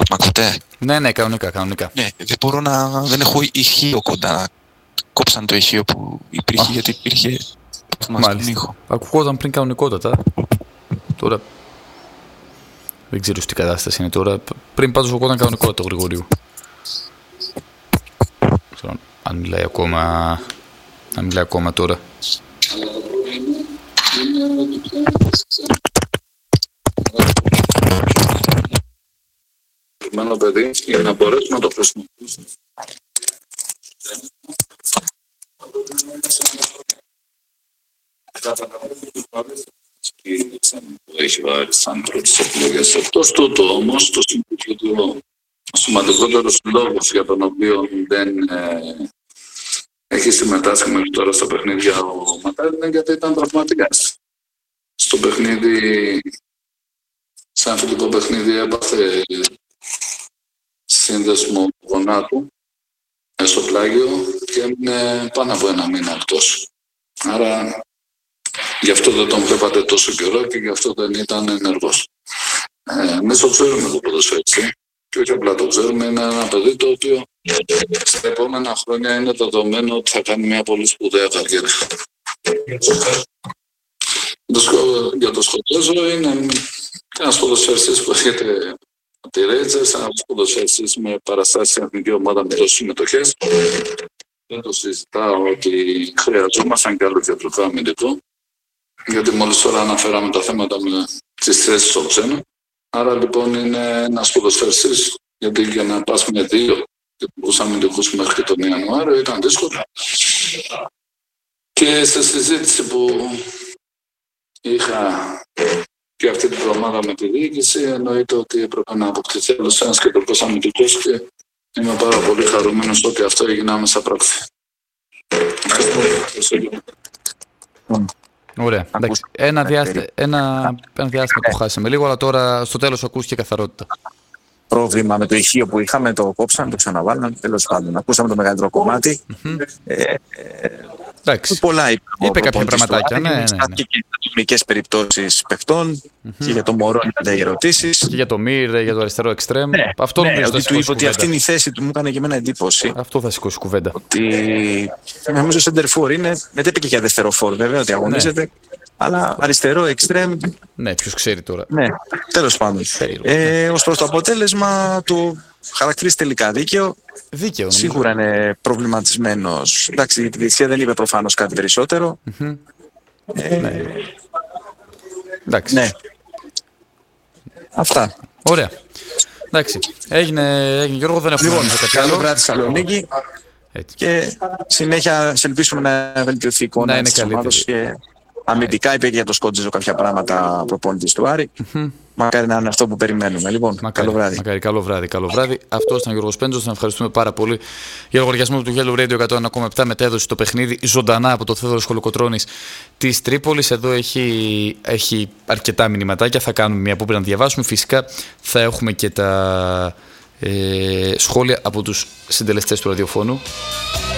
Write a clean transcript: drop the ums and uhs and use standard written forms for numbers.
Μ' ακούτε? Ναι, κανονικά. Ναι, δεν έχω ηχείο κοντά. Κόψαν το ηχείο που υπήρχε, γιατί υπήρχε στον ήχο. Ακουγόταν πριν κανονικότατα. Τώρα δεν ξέρω τι κατάσταση είναι τώρα. Πριν πάντως ακουγόταν κανονικότατα το Γρηγορίου. Αν μιλάει ακόμα τώρα. Παιδί, για να μπορέσουμε να το χρησιμοποιήσουμε. Έχει βάλει σαν πρώτες επιλογές. Εκτός τούτου όμως, το σημαντικότερος λόγος για τον οποίο δεν έχει συμμετάσχει μέχρι τώρα στο παιχνίδι ο Ματάρ είναι γιατί ήταν τραυματίας. Στο παιχνίδι, σαν φιλικό παιχνίδι, έπαθε σύνδεσμο γονάτου στο πλάγιο και έμεινε πάνω από ένα μήνα εκτός. Άρα γι' αυτό δεν τον βλέπατε τόσο καιρό και γι' αυτό δεν ήταν ενεργός. Εμείς το ξέρουμε το ποδοσφαίρι, και όχι απλά το ξέρουμε, είναι ένα παιδί το οποίο στα επόμενα χρόνια είναι δεδομένο ότι θα κάνει μια πολύ σπουδαία καριέρα. Για το Σκοτέζο είναι ένας ποδοσφαιριστής που έρχεται από τη Ρέιτζερς, ένας ποδοσφαιριστής με παραστάσεις στην εθνική ομάδα με τόσες συμμετοχές. Δεν το συζητάω ότι χρειαζόμασταν κι άλλο κεντρικό αμυντικό, γιατί μόλις τώρα αναφέραμε τα θέματα με τις θέσεις στο ξένο. Άρα λοιπόν είναι ένας ποδοσφαιριστής, γιατί για να πας με δύο κεντρικούς αμυντικούς μέχρι και τον Ιανουάριο ήταν δύσκολο. Και στη συζήτηση που είχα και αυτή την εβδομάδα με τη διοίκηση, εννοείται ότι έπρεπε να αποκτηθεί άλλος ένας κεντρικός αμυντικός και είμαι πάρα πολύ χαρούμενος ότι αυτό έγινε άμεσα πράξη. Ωραία. Ένα διάστημα το χάσαμε λίγο, αλλά τώρα στο τέλος ακούστηκε καθαρότητα. Πρόβλημα με το ηχείο που είχαμε, το κόψαμε, το ξαναβάλαμε. Τέλος πάντων, ακούσαμε το μεγαλύτερο κομμάτι. Πολλά είπε κάποια πραγματάκια. Ναι. Και τεχνικές περιπτώσεις παιχτών, και για το Μωρό είδατε οι ερωτήσεις. Και για το Μύρ, για το αριστερό εξτρέμ. Αυτό ότι του είπε ότι αυτή είναι η θέση του, μου έκανε και εμένα εντύπωση. Αυτό θα σηκώσει κουβέντα. Ότι νομίζω σεντερφόρ είναι, μετά είπε και για δευτεροφόρ βέβαια, ότι αγωνίζεται. Αλλά αριστερό εξτρέμ. Ναι, ποιος ξέρει τώρα. Ναι, τέλος πάντων. Ως προς το αποτέλεσμα του χαρακτηρίζει τελικά δίκαιο. Δίκαιο. Σίγουρα είναι προβληματισμένος. Εντάξει, η διαιτησία δεν είπε προφανώς κάτι περισσότερο. Ναι. Εντάξει. Ναι. Αυτά. Ωραία. Εντάξει. Έγινε Γιώργο, δεν έχουμε καλό βράδυ Θεσσαλονίκη. Και συνέχεια ελπίσουμε να βελτιωθεί η εικόνα της ομάδας. Αμυντικά είπε και για το Σκότζεζο κάποια πράγματα προπονητής του Άρη. Μακάρι να είναι αυτό που περιμένουμε. Λοιπόν, καλό βράδυ. Μακάρι, καλό βράδυ. Αυτό ήταν ο Γιώργος Πέντζος. Τον ευχαριστούμε πάρα πολύ για λογαριασμό του Yellow Radio 101,7. Μετέδωσε το παιχνίδι ζωντανά από το Θόδωρος Κολοκοτρώνης της Τρίπολης. Εδώ έχει αρκετά μηνυματάκια. Θα κάνουμε μια που να διαβάσουμε. Φυσικά θα έχουμε και τα σχόλια από τους συντελεστές του ραδιοφώνου.